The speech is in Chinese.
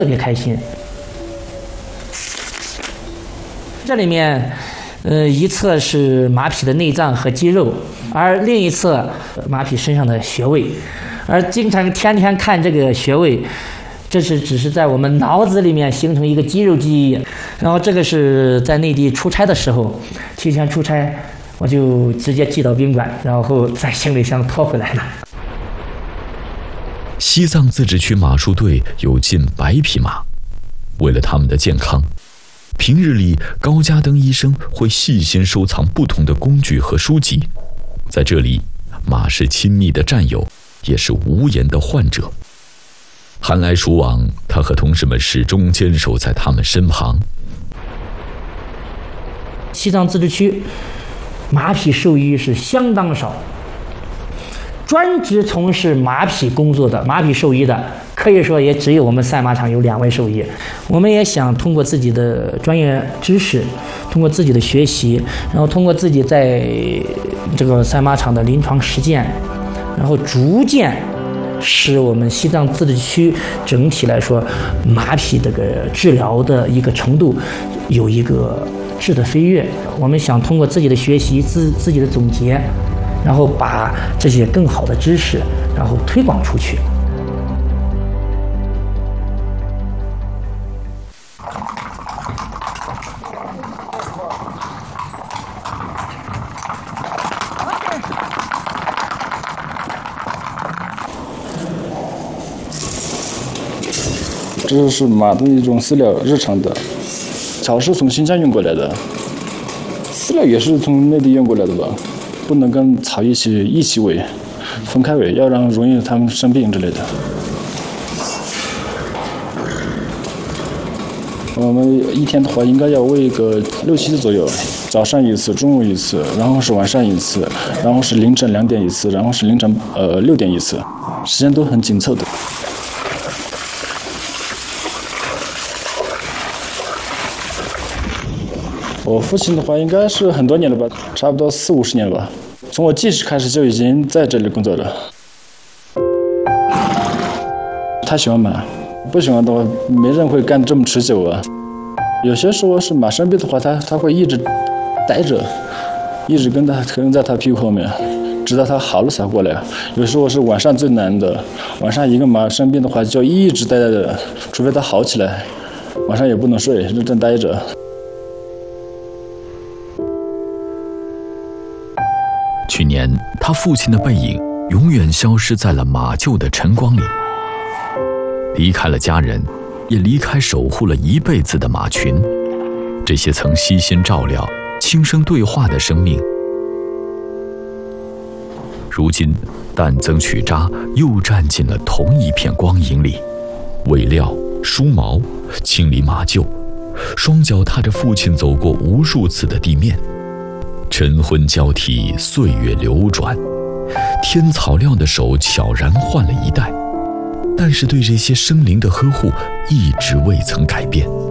特别开心。这里面，一侧是马匹的内脏和肌肉，而另一侧马匹身上的穴位，而经常天天看这个穴位，这只是在我们脑子里面形成一个肌肉记忆。然后这个是在内地出差的时候，提前出差，我就直接寄到宾馆，然后在行李箱拖回来了。 西藏自治区马术队有近100匹马，为了他们的健康，平日里高家登医生会细心收藏不同的工具和书籍。在这里，马是亲密的战友，也是无言的患者。寒来暑往，他和同事们始终坚守在他们身旁。 西藏自治区马匹兽医是相当少，专职从事马匹工作的马匹兽医的，可以说也只有我们赛马场有2位兽医。我们也想通过自己的专业知识，通过自己的学习，然后通过自己在这个赛马场的临床实践，然后逐渐使我们西藏自治区整体来说马匹这个治疗的一个程度有一个质的飞跃。我们想通过自己的学习、自己的总结，然后把这些更好的知识然后推广出去。 这是马的一种饲料，日常的草是从新疆运过来的，饲料也是从内地运过来的吧，不能跟草一起喂，分开喂，要让容易它们生病之类的。我们一天的话应该要喂个6、7次左右，早上1次，中午1次，然后是晚上1次，然后是凌晨2点1次，然后是凌晨6点1次，时间都很紧凑的。我父亲的话应该是很多年了吧，差不多40、50年了吧。从我记事开始就已经在这里工作了。他喜欢马，不喜欢的话，没人会干这么持久啊。有些时候是马生病的话，他会一直待着，一直跟在他屁股后面，直到他好了才过来。有时候是晚上最难的，晚上一个马生病的话就一直待在这，除非他好起来，晚上也不能睡，就正待着。 去年，他父亲的背影永远消失在了马厩的晨光里，离开了家人，也离开守护了一辈子的马群，这些曾悉心照料、轻声对话的生命，如今淡增曲扎又站进了同一片光影里，喂料、梳毛、清理马厩，双脚踏着父亲走过无数次的地面。晨昏交替，岁月流转，添草料的手悄然换了一代，但是对这些生灵的呵护一直未曾改变。